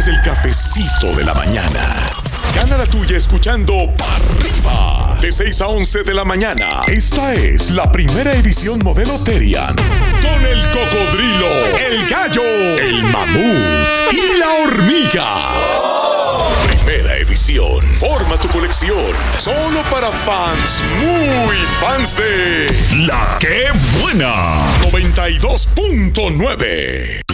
es el cafecito de la mañana. Gana la tuya escuchando Pa' Arriba, de 6 a 11 de la mañana. Esta es la primera edición modelo Terian, con el cocodrilo, el gallo, el mamut y la hormiga. Primera edición. Forma tu colección. Solo para fans, muy fans de La Que Buena 92.9.